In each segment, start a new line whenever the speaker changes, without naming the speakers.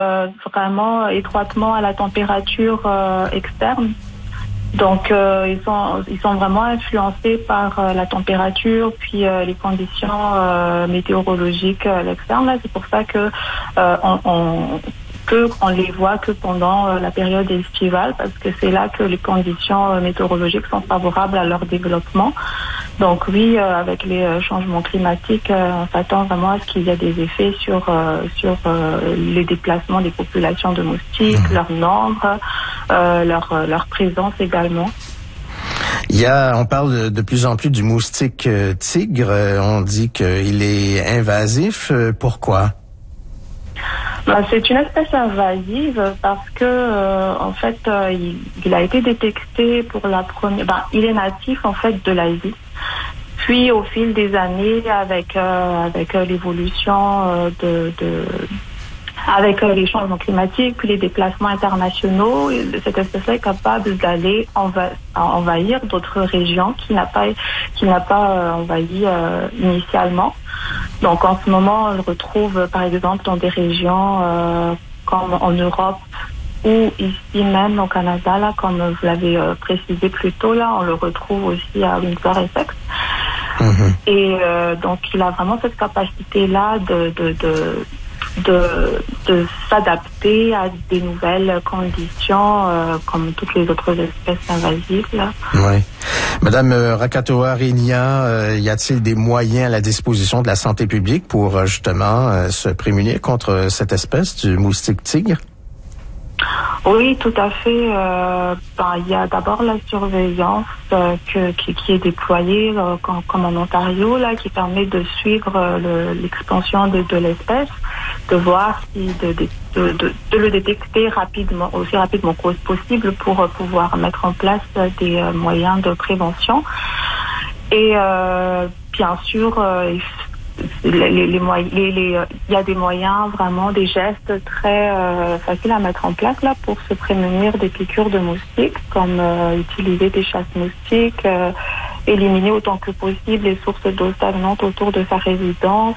vraiment étroitement à la température externe. Donc ils sont vraiment influencés par la température puis les conditions météorologiques à l'externe. Là, c'est pour ça que on les voit que pendant la période estivale, parce que c'est là que les conditions météorologiques sont favorables à leur développement. Donc oui, avec les changements climatiques, on s'attend vraiment à ce qu'il y ait des effets sur les déplacements des populations de moustiques, leur nombre, leur présence également.
On parle de plus en plus du moustique tigre. On dit qu'il est invasif. Pourquoi?
C'est une espèce invasive parce que en fait il a été détecté pour la première. Il est natif en fait de l'Asie. Puis au fil des années, avec l'évolution avec les changements climatiques, puis les déplacements internationaux, cette espèce-là est capable d'aller envahir d'autres régions qui n'a pas envahi initialement. Donc en ce moment, on le retrouve par exemple dans des régions comme en Europe ou ici même au Canada, là, comme vous l'avez précisé plus tôt, là, on le retrouve aussi à Windsor Essex. Et donc il a vraiment cette capacité-là de s'adapter à des nouvelles conditions comme toutes les autres espèces invasives là.
Oui. Madame Rakatoa-Rinia, y a-t-il des moyens à la disposition de la santé publique pour justement se prémunir contre cette espèce du moustique tigre?
Oui, tout à fait. Il y a d'abord la surveillance qui est déployée comme en Ontario, là, qui permet de suivre l'expansion de l'espèce, de voir si de le détecter aussi rapidement que possible pour pouvoir mettre en place des moyens de prévention. Et bien sûr, il y a des moyens, vraiment des gestes très faciles à mettre en place là pour se prémunir des piqûres de moustiques, comme utiliser des chasses-moustiques, éliminer autant que possible les sources d'eau stagnante autour de sa résidence.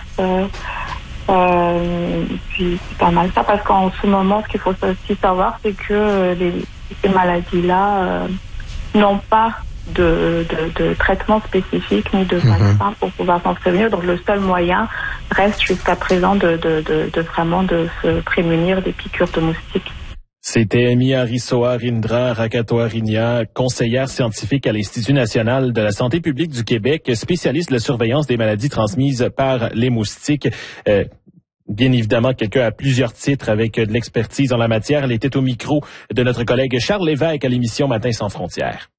Puis c'est pas mal ça, parce qu'en ce moment, ce qu'il faut aussi savoir, c'est que ces maladies-là n'ont pas de traitement spécifique ni de vaccin pour pouvoir s'en prévenir. Donc le seul moyen reste jusqu'à présent de se prémunir des piqûres de moustiques.
C'était Miarisoa-Rindra Rakatoa-Rinia, conseillère scientifique à l'Institut national de la santé publique du Québec, spécialiste de la surveillance des maladies transmises par les moustiques. Bien évidemment, quelqu'un a plusieurs titres avec de l'expertise en la matière. Elle était au micro de notre collègue Charles Lévesque à l'émission Matin sans frontières.